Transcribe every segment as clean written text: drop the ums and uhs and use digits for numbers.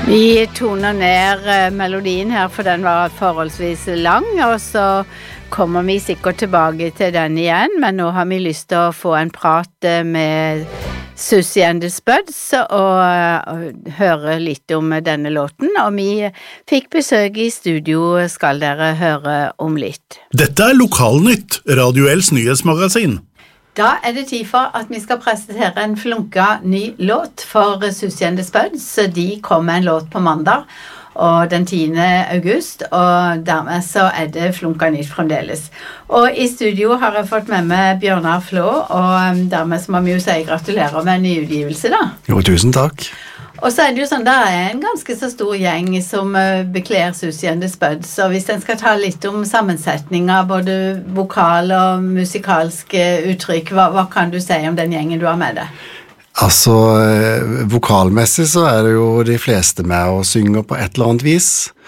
Vi toner ned melodien her, for den var forholdsvis lang, og så kommer vi sikkert tilbake til den igjen, men nå har vi lyst til å få en prat med Susie and the Spuds og høre litt om denne låten, og vi fikk besøk i studio, skal dere høre om litt. Dette Lokalnytt, Radio L's nyhetsmagasin. Da det tid for at vi skal presentere en flunka ny låt for Susie and the Spuds. De kom med en låt på mandag, og den 10. august, og dermed så det flunka nytt fremdeles. Og i studio har jeg fått med meg Bjørnar Flå, og dermed så må vi jo si gratulerer med en nyutgivelse da. Jo, tusen takk. Og så det jo sånn, det en ganske så stor gjeng som bekler Susie and the Spuds, og hvis den skal ta litt om sammensetning av både vokal og musikalske uttrykk, hva kan du si om den gjengen du har med deg? Altså, vokalmessig så det jo de fleste med å synge på et eller annet vis.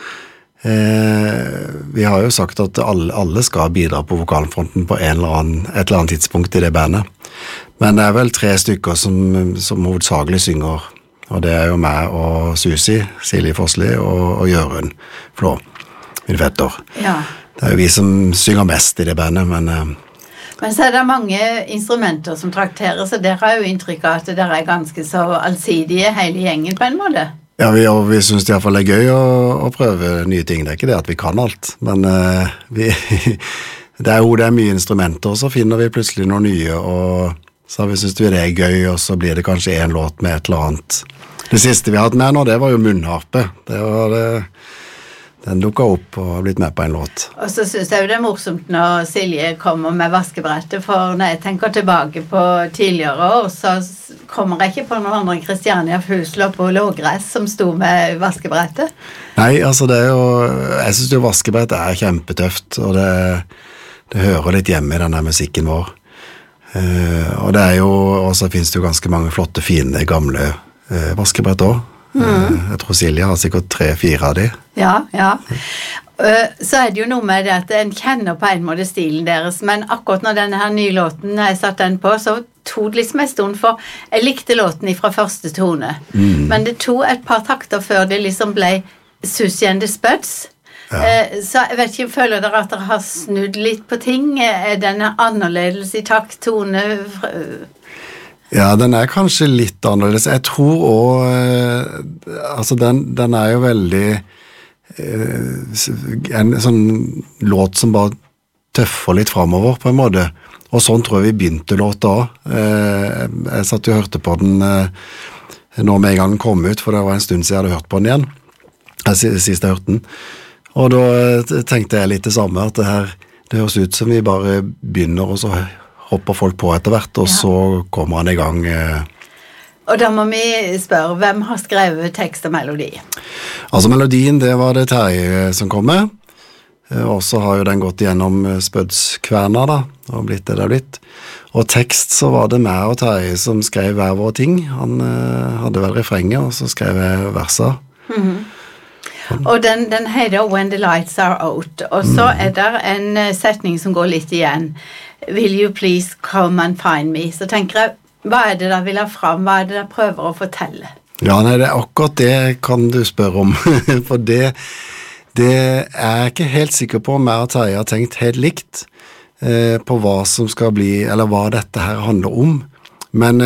Vi har jo sagt at alle skal bidra på vokalfronten på et eller annet tidspunkt i det bandet. Men det vel 3 stykker som hovedsakelig synger. Og det jo meg og Susie, Silje Fossli og Jørund Flå, min fetter. Ja. Det jo vi som synger mest i det bandet, men så det mange instrumenter som trakterer, så dere har jo inntrykk av at dere ganske så allsidige hele gjengen på en måte. Ja, vi synes det I hvert fall gøy å prøve nye ting. Det ikke det at vi kan alt, men det jo mye instrumenter, og så finner vi plutselig noen nye, og så vi synes det gøy, og så blir det kanskje en låt med et eller annet. Det siste vi hadde med nå, det var jo munnharpe. Den dukket opp og har blitt med på en låt. Og så synes jeg jo det morsomt når Silje kommer med vaskebrettet, for når jeg tenker tilbake på tidligere år, så kommer jeg ikke på noen andre enn Kristiania Fuslo på Lågress som sto med vaskebrettet. Nei, altså jeg synes jo vaskebrettet kjempetøft, og det hører litt hjemme I denne musikken vår. Og så finnes det jo ganske mange flotte, fine, gamle vaskebrett også. Jeg tror Silje har sikkert 3-4 av de. Ja. Så det jo noe med det at en kjenner på en måte stilen deres, men akkurat når denne her nye låten, når jeg satt den på, så tog det liksom en stund, for jeg likte låten fra første tone. Men det tog et par takter før det liksom ble Susie and the Spuds. Ja. Så jeg vet ikke, føler dere at dere har snudd litt på ting? Den annerledes I takt, tone? Ja, den kanskje litt annerledes. Jeg tror også, altså den jo veldig en sånn låt som bare tøffer litt fremover på en måte. Og sånn tror jeg vi begynte låta også. Jeg satt og hørte på den når med en gang den kom ut, for det var en stund siden jeg hadde hørt på den igjen. Sist jeg hørte den. Og da tenkte jeg litt det samme, at det høres ut som vi bare begynner, og så hopper folk på etter hvert, og så kommer han I gang. Og da må vi spørre, hvem har skrevet tekst og melodi? Altså melodien, det var det Terje som kom med, og så har jo den gått gjennom Spudskverna da, og blitt det blitt. Og tekst så var det meg og Terje som skrev hver vår ting. Han hadde vel refrenget, og så skrev jeg verser. Og den heter When the Lights Are Out, og så det en setning som går litt igjen. Will you please come and find me? Så tenker jeg, hva det der vil ha fram? Hva det der prøver å fortelle? Ja, nei, det akkurat det kan du spørre om, for det jeg ikke helt sikker på om jeg og Terje har tenkt helt likt på hva som skal bli, eller hva dette her handler om. Men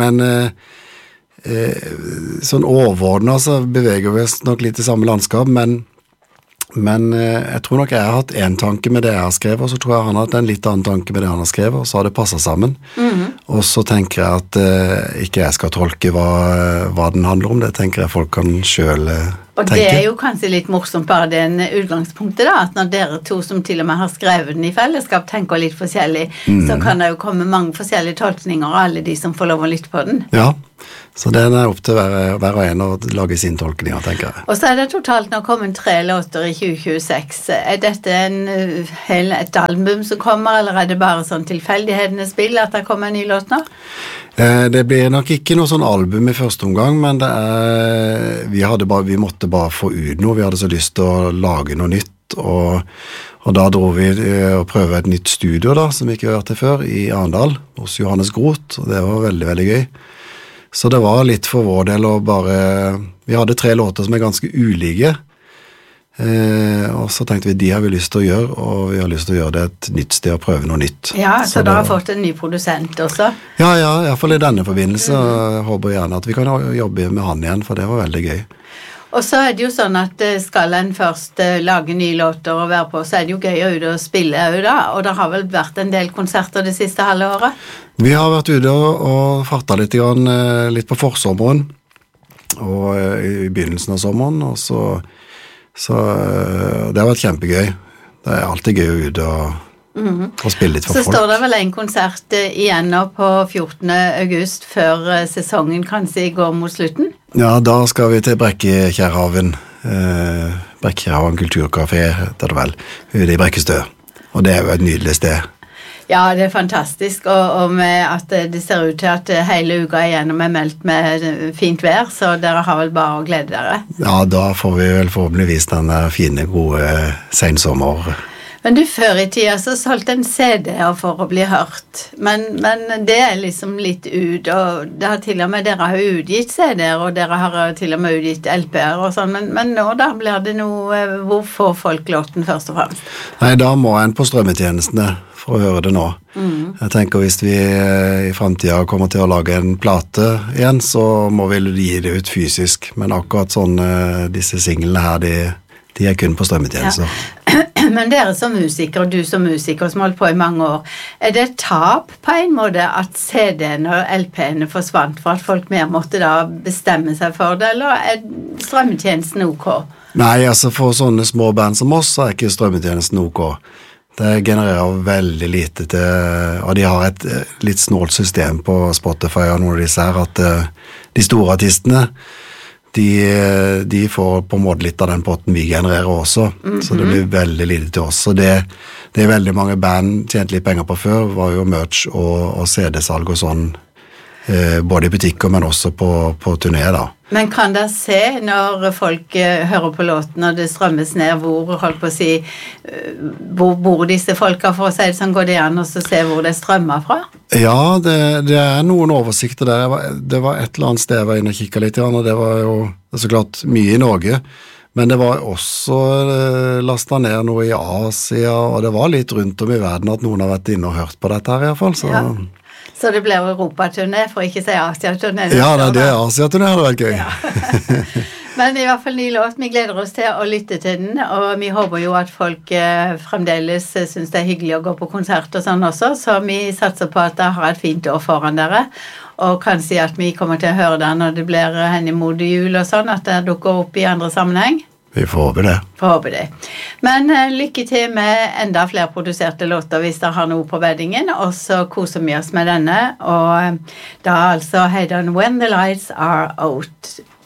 sånn overordnet så beveger vi oss nok litt I samme landskap, men jeg tror nok jeg har hatt en tanke med det jeg har skrevet, og så tror jeg han har hatt en litt annen tanke med det han har skrevet, og så har det passet sammen. Og så tenker jeg at ikke jeg skal tolke hva den handler om, det tenker jeg folk kan selv tenke. Og det jo kanskje litt morsomt bare den utgangspunktet da, at når dere to som til og med har skrevet den I fellesskap tenker litt forskjellig, så kan det jo komme mange forskjellige tolkninger av alle de som får lov å lytte på den. Ja, så den opp til hver og en å lage sin tolkning, tenker jeg. Og så det totalt nå kommet 3 låter I 2026. Dette et album som kommer, eller det bare sånn tilfeldighetene spill at det kommer en ny låt nå? Det blir nok ikke noe sånn album I første omgang, men vi måtte bare få ut noe. Vi hadde så lyst til å lage noe nytt, og da dro vi og prøve et nytt studio da, som vi ikke har vært til før, I Arendal, hos Johannes Groth, og det var veldig, veldig gøy. Så det var litt for vår del å bare, vi hadde 3 låter som ganske ulike, og så tenkte vi, de har vi lyst til å gjøre, og vi har lyst til å gjøre det et nytt sted og prøve noe nytt. Ja, så dere har fått en ny produsent også? Ja, i hvert fall i denne forbindelse, og jeg håper gjerne at vi kan jobbe med han igjen, for det var veldig gøy. Og så det jo sånn at skal en først lage nye låter og være på, så det jo gøy å ut og spille da, og det har vel vært en del konserter det siste halve året? Vi har vært ute og fartet litt på forsommeren, og i begynnelsen av sommeren, og så det har vært kjempegøy. Det alltid gøy å ut og spille litt for folk. Så står det vel en konsert igjen nå på 14. august før sesongen kanskje går mot slutten? Ja, da skal vi til Brekkekjærhaven. Brekkekjærhaven kulturkafé, det vel, ute i Brekkestø. Og det jo et nydelig sted. Ja, det fantastisk, og med at det ser ut til at hele uka igjennom meldt med fint vær, så dere har vel bare å glede dere. Ja, da får vi vel forhåpentligvis denne fine, gode sensommer. Men du, før i tida så solgte en CD-er for å bli hørt, men det liksom litt ut, og det har til og med, dere har utgitt CD-er, og dere har til og med utgitt LP-er og sånn, men nå da blir det noe, hvor får folk låten først og fremst? Nei, da må en på strømmetjenestene for å høre det nå. Jeg tenker hvis vi i fremtiden kommer til å lage en plate igjen, så må vi gi det ut fysisk, men akkurat sånn, disse singlene her, de kun på strømmetjenester. Ja. Men dere som musiker, og du som musiker som holdt på i mange år, det et tap på en måte at CD-ene og LP-ene forsvant for at folk mer måtte da bestemme seg for det, eller strømmetjenesten OK? Nei, altså for sånne små band som oss så ikke strømmetjenesten OK. Det genererer veldig lite til, og de har et litt snålt system på Spotify og noen av disse her, at de store artistene, de får på en måte litt av den potten vi genererer også, så det blir veldig lite til oss. Så det veldig mange band tjente litt penger på før, var jo merch og CD-salg og sånn, både i butikker, men også på turné da. Men kan dere se når folk hører på låten og det strømmes ned, hvor bor disse folka for å si det sånn, går det an å se hvor det strømmer fra? Ja, det noen oversikter der. Det var et eller annet sted jeg var inne og kikket litt, og det var jo så klart mye i Norge, men det var også lastet ned noe i Asia, og det var litt rundt om i verden at noen har vært inne og hørt på dette her i hvert fall, så... Ja. Så det ble Europaturné, for ikke å si Asia-turné. Ja, det Asia-turné hadde vært gøy. Ja. Men i hvert fall ny låt, vi gleder oss til å lytte til den, og vi håper jo at folk fremdeles synes det hyggelig å gå på konsert og sånn også, så vi satser på at det har et fint år foran dere, og kan si at vi kommer til å høre det når det blir henimot jul og sånn, at det dukker opp i andre sammenheng. Vi får håpe det. Men lykke til med enda flere produserte låter hvis dere har noe på beddingen, og så koser vi oss med denne, og da altså heter den When the Lights Are Out.